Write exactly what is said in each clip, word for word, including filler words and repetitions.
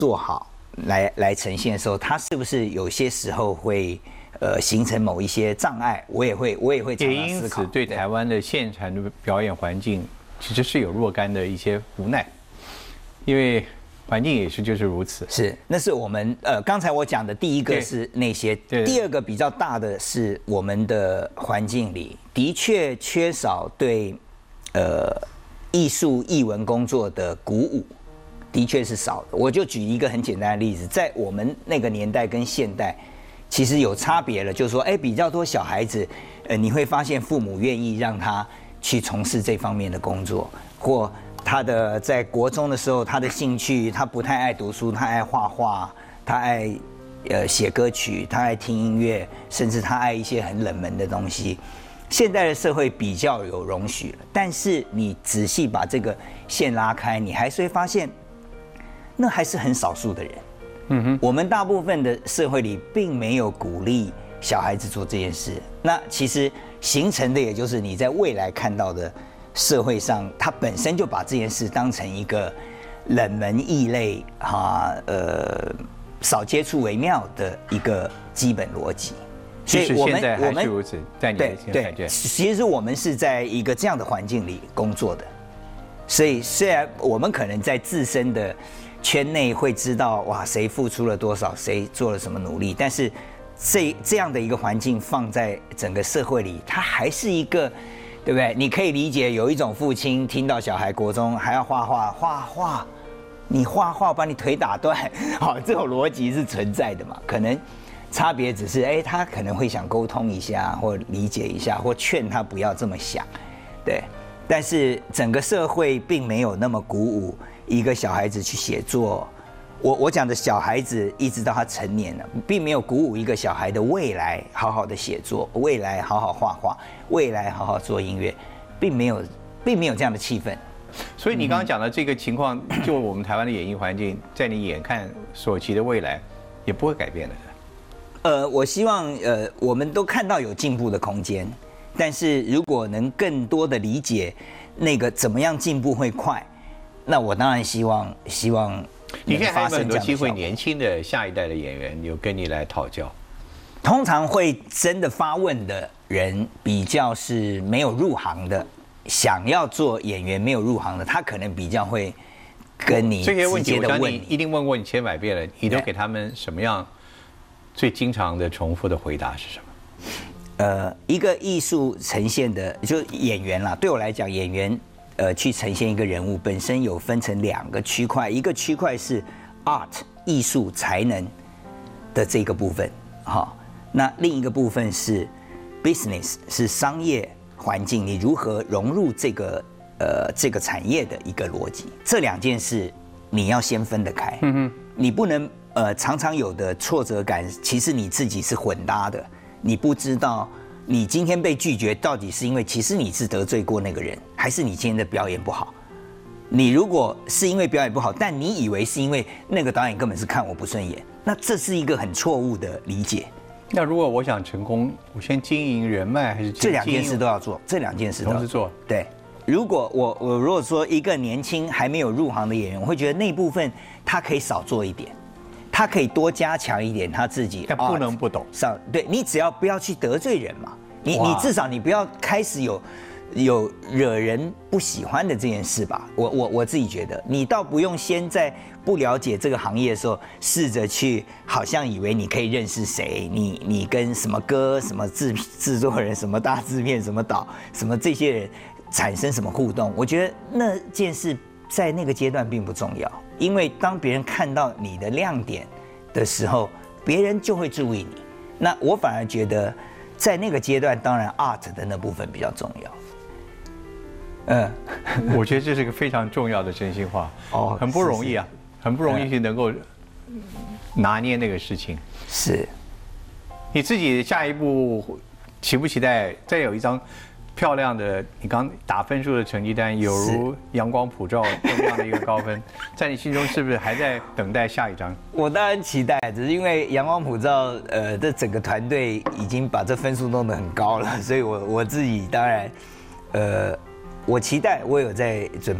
做好来来呈现的时候，它是不是有些时候会呃形成某一些障碍？我也会我也会常常思考。 也因此，对台湾的现场的表演环境，其实是有若干的一些无奈，因为环境也是就是如此。 是，那是我们呃刚才我讲的第一个是那些，第二个比较大的是我们的环境里的确缺少对呃艺术艺文工作的鼓舞。的确是少的，我就举一个很简单的例子，在我们那个年代跟现代，其实有差别了。就是说，哎，比较多小孩子，呃，你会发现父母愿意让他去从事这方面的工作，或他的在国中的时候，他的兴趣，他不太爱读书，他爱画画，他爱呃写歌曲，他爱听音乐，甚至他爱一些很冷门的东西。现在的社会比较有容许了，但是你仔细把这个线拉开，你还是会发现。那还是很少数的人，嗯哼，我们大部分的社会里并没有鼓励小孩子做这件事。那其实形成的也就是你在未来看到的社会上，他本身就把这件事当成一个冷门异类哈，呃，少接触为妙的一个基本逻辑。 所以我们现在还是如此，在你的感觉， 其实我们是在一个这样的环境里工作的，所以虽然我们可能在自身的圈内会知道哇，谁付出了多少，谁做了什么努力，但是这这样的一个环境放在整个社会里，它还是一个，对不对？你可以理解有一种父亲听到小孩国中还要画画，画画，你画画把你腿打断，好，这种逻辑是存在的嘛？可能差别只是，哎，他可能会想沟通一下，或理解一下，或劝他不要这么想，对。但是整个社会并没有那么鼓舞一个小孩子去写作，我我讲的小孩子一直到他成年了，并没有鼓舞一个小孩的未来好好的写作，未来好好画画，未来好好做音乐，并没有并没有这样的气氛。 所以你刚刚讲的这个情况，就我们台湾的演艺环境，在你眼看所及的未来，也不会改变的。 呃，我希望呃，我们都看到有进步的空间。但是如果能更多的理解那个怎么样进步会快，那我当然希望希望你现在还有很多机会，年轻的下一代的演员有跟你来讨教。 通常会真的发问的人，比较是没有入行的，想要做演员没有入行的，他可能比较会跟你这些问题，我想直接的问你一定问过你千百遍了，你都给他们什么样最经常的重复的回答是什么？ 呃，一个艺术呈现的，就演员啦。对我来讲，演员呃去呈现一个人物，本身有分成两个区块，一个区块是 art 艺术才能的这个部分，哈，那另一个部分是 business 是商业环境，你如何融入这个呃这个产业的一个逻辑，这两件事你要先分得开，嗯哼，你不能呃常常有的挫折感，其实你自己是混搭的。你不知道，你今天被拒绝，到底是因为其实你是得罪过那个人，还是你今天的表演不好？你如果是因为表演不好，但你以为是因为那个导演根本是看我不顺眼，那这是一个很错误的理解。 那如果我想成功，我先经营人脉还是这两件事都要做？这两件事都要同时做。 对，如果我我如果说一个年轻还没有入行的演员，我会觉得那部分他可以少做一点。他可以多加强一点他自己， 但不能不懂。 上对你只要不要去得罪人嘛，你你至少你不要开始有有惹人不喜欢的这件事吧。我我我自己觉得，你倒不用先在不了解这个行业的时候，试着去好像以为你可以认识谁，你你跟什么歌、什么制制作人、什么大制片、什么导、什么这些人产生什么互动。我觉得那件事在那个阶段并不重要。因为当别人看到你的亮点的时候，别人就会注意你。那我反而觉得，在那个阶段，当然 art 的那部分比较重要。嗯， 我觉得这是个非常重要的真心话，哦，很不容易啊，很不容易去能够拿捏那个事情。 是，你自己下一步期不期待再有一张漂亮的你刚打分数的成绩单，有如阳光普照这样的一个高分，在你心中是不是还在等待下一张？ 我当然期待，只是因为阳光普照，呃，这整个团队已经把这分数弄得很高了，所以我我自己当然，呃，我期待，我有在准备，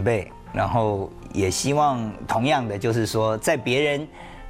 然后也希望同样的，就是说在别人